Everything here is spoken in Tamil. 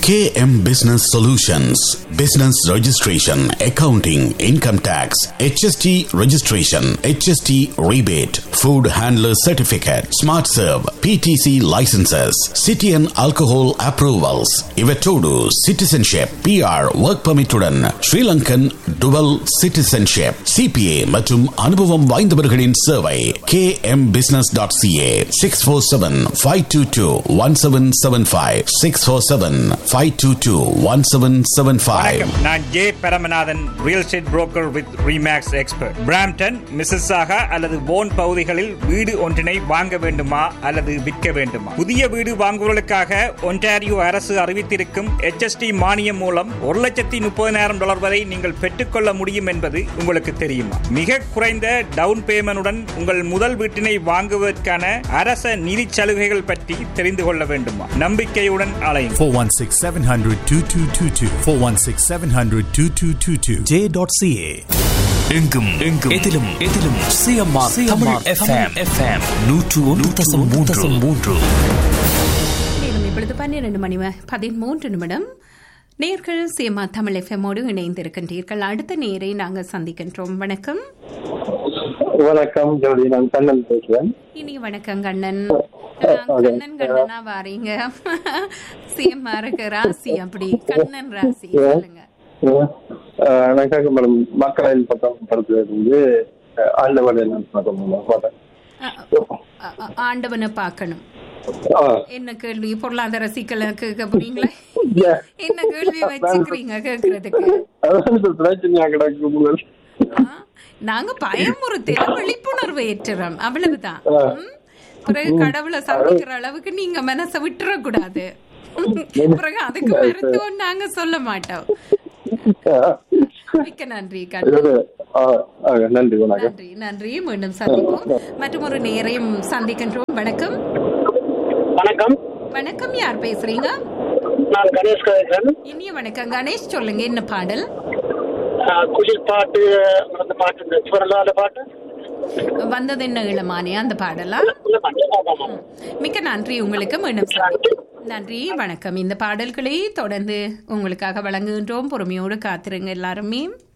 KM Business Solutions, Business Registration, Accounting, Income Tax, HST Registration, HST Rebate, Food Handler Certificate, Smart Serve, PTC Licenses, City and Alcohol Approvals, Ivetodu, Citizenship, PR, Work Permit உடன் Sri Lankan Dual Citizenship, CPA மற்றும் அனுபவம் வாய்ந்தவர்களின் சேவை. kmbusiness.ca 647-522-1775 647-522-1775. நான் J Paramanathan, real estate broker with remakes expert. Brampton, Mississauga அல்லது போன் பகுதிகளில் வீடு ஒன்றினை வாங்க வேண்டுமா அல்லது விற்க வேண்டுமா? புதிய வீடு வாங்குவதற்காக ஒன்டாரியோ அரசு அறிவித்திருக்கும் HST மானியம் மூலம் $130,000 வரை நீங்கள் பெற்றுக்கொள்ள முடியும் என்பது உங்களுக்கு தெரியுமா? மிக குறைந்த டவுன் பேமெண்டுடன் உங்கள் முதல் வீட்டினை வாங்குவதற்கான அரச நிதி சலுகைகள் பற்றி தெரிந்து கொள்ள வேண்டுமா? நம்பிக்கையுடன் அலையுங்கள். 416-700-2222 416-700-2222 J.ca. எங்கும் எதிலும் CMR தமிழ் FM 101.3. இப்பொழுது 12:13 நேர்கள் CMR தமிழ் FM-ஓடு இணைந்திருக்கின்றீர்கள். அடுத்த நேரை நாங்கள் சந்திக்கின்றோம். வணக்கம். வணக்கம் ஜோதி, நான் கண்ணன் பேசுறேன். இனி வணக்கம் கண்ணன். கண்ணனா வாரீங்க. CMR-க்கு ராசி அப்படி கண்ணன் ராசி சொல்லுங்க. எனக்காக மேடம் மக்களின் பக்கம் படுத்துறது ஆண்டவனை போட்டேன். ஆண்டவனை பார்க்கணும். என்ன கேள்வி? பொருளாதார சிக்கல கேட்க போறீங்களா? என்ன கேள்வி வச்சுக்கிறீங்க கேட்கறதுக்கு? நாங்க பயமுறுத்தல, விழிப்புணர்வு ஏற்றுறோம், அவ்வளவுதான். பிறகு கடவுளை சந்திக்கிற அளவுக்கு நீங்க மனசை விட்டுற கூடாது. பிறகு அதுக்கு மருத்துவம் நாங்க சொல்ல மாட்டோம். மிக்க நன்றி. நன்றி. நன்றி. மீண்டும் சந்திப்போம். மற்றும் ஒரு நேரையும் சந்திக்கின்றோம். வணக்கம். வணக்கம். யார் பேசுறீங்க? நான் கணேஷ் பேசுறேன். இனிய வணக்கம் கணேஷ், சொல்லுங்க என்ன பாடல்? குயில் பாட்டு, அந்த பாட்டு வந்தது என்ன இளமானே அந்த பாடலா? மிக்க நன்றி உங்களுக்கு. மீண்டும் சந்திப்போம். நன்றி, வணக்கம். இந்த பாடல்களை தொடர்ந்து உங்களுக்காக வழங்குகின்றோம். பொறுமையோடு காத்திருங்க எல்லாருமே.